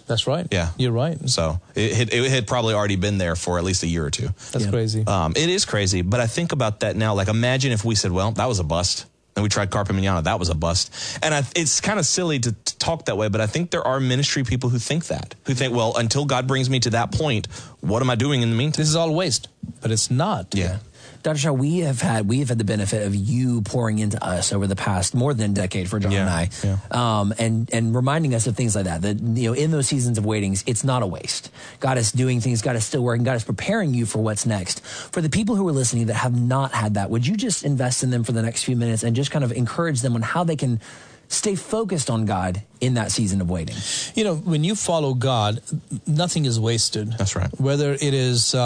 That's right. Yeah. You're right. So it had probably already been there for at least a year or two. That's crazy. It is crazy, but I think about that now. Like, imagine if we said, well, that was a bust. And we tried Carpe Manana. That was a bust. And it's kind of silly to talk that way, but I think there are ministry people who think that. Who think, well, until God brings me to that point, what am I doing in the meantime? This is all waste. But it's not. Yeah. Dr. Shaw, we have had the benefit of you pouring into us over the past more than a decade for John and I, and reminding us of things like that. That in those seasons of waitings, it's not a waste. God is doing things. God is still working. God is preparing you for what's next. For the people who are listening that have not had that, would you just invest in them for the next few minutes and just kind of encourage them on how they can stay focused on God in that season of waiting? When you follow God, nothing is wasted. That's right. Whether it is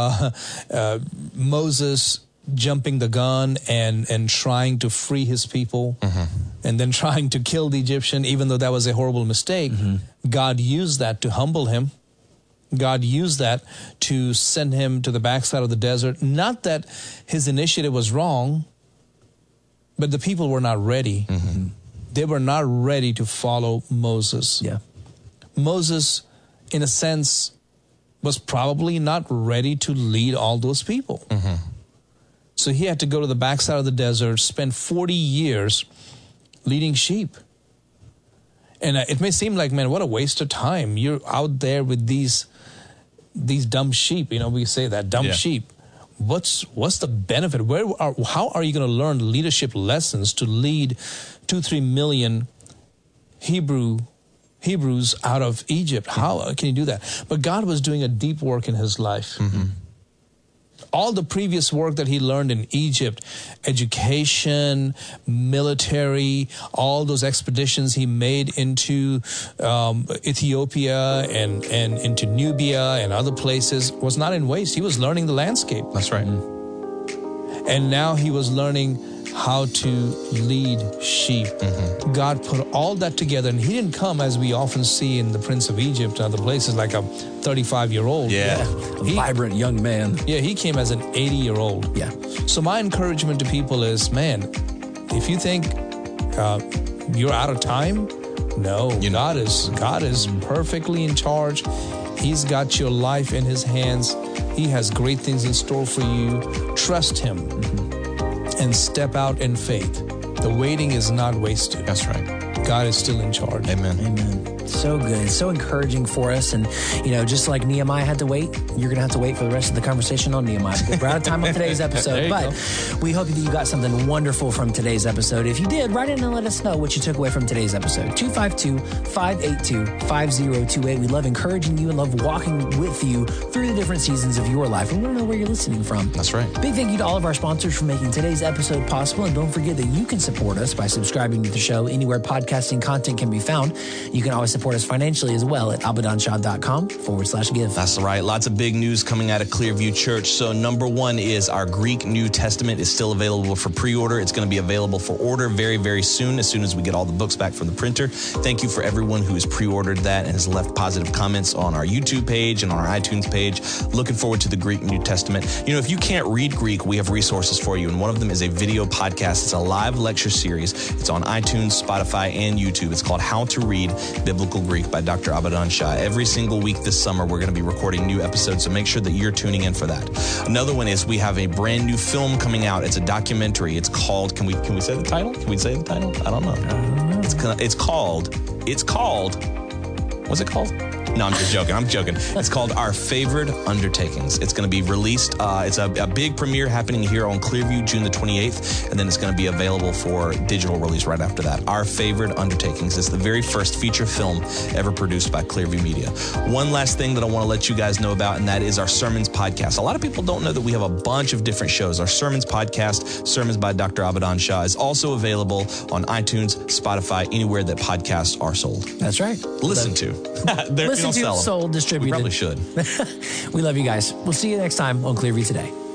Moses jumping the gun and trying to free his people, and then trying to kill the Egyptian, even though that was a horrible mistake, God used that to humble him. God used that to send him to the backside of the desert. Not that his initiative was wrong, but the people were not ready. They were not ready to follow Moses. Yeah. Moses, in a sense, was probably not ready to lead all those people. So he had to go to the backside of the desert, spend 40 years leading sheep. And it may seem like, man, what a waste of time. You're out there with these dumb sheep. We say that, dumb sheep. What's the benefit? How are you going to learn leadership lessons to lead 2-3 million Hebrews out of Egypt? How can you do that? But God was doing a deep work in his life. All the previous work that he learned in Egypt, education, military, all those expeditions he made into Ethiopia and into Nubia and other places was not in waste. He was learning the landscape. That's right. And now he was learning how to lead sheep. God put all that together, and he didn't come, as we often see in The Prince of Egypt and other places, like a 35-year-old. Yeah. A vibrant young man. Yeah, he came as an 80-year-old. Yeah. So my encouragement to people is, man, if you think you're out of time, no. God is perfectly in charge. He's got your life in his hands. He has great things in store for you. Trust him. And step out in faith. The waiting is not wasted. That's right. God is still in charge. Amen. Amen. So good. So encouraging for us. And, just like Nehemiah had to wait, you're going to have to wait for the rest of the conversation on Nehemiah. We're out of time on today's episode. But we hope that you got something wonderful from today's episode. If you did, write in and let us know what you took away from today's episode. 252-582-5028. We love encouraging you and love walking with you through the different seasons of your life. And we want to know where you're listening from. That's right. Big thank you to all of our sponsors for making today's episode possible. And don't forget that you can support us by subscribing to the show anywhere podcasting content can be found. You can always support us financially as well at abadanshah.com/give. That's right. Lots of big news coming out of Clearview Church. So number one is our Greek New Testament is still available for pre-order. It's going to be available for order very, very soon as we get all the books back from the printer. Thank you for everyone who has pre-ordered that and has left positive comments on our YouTube page and on our iTunes page. Looking forward to the Greek New Testament. If you can't read Greek, we have resources for you. And one of them is a video podcast. It's a live lecture series. It's on iTunes, Spotify, and YouTube. It's called How to Read Biblical Greek by Dr. Abadan Shah. Every single week this summer, we're going to be recording new episodes, so make sure that you're tuning in for that. Another one is we have a brand new film coming out. It's a documentary. It's called, can we say the title? Can we say the title? I don't know. It's called, what's it called? No, I'm just joking. It's called Our Favored Undertakings. It's going to be released. It's a big premiere happening here on Clearview, June the 28th, and then it's going to be available for digital release right after that. Our Favored Undertakings. It's the very first feature film ever produced by Clearview Media. One last thing that I want to let you guys know about, and that is our Sermons podcast. A lot of people don't know that we have a bunch of different shows. Our Sermons podcast, Sermons by Dr. Abadan Shah, is also available on iTunes, Spotify, anywhere that podcasts are sold. That's right. Listen to. Listen to, sold, distributed. We probably should. We love you guys. We'll see you next time on Clearview Today.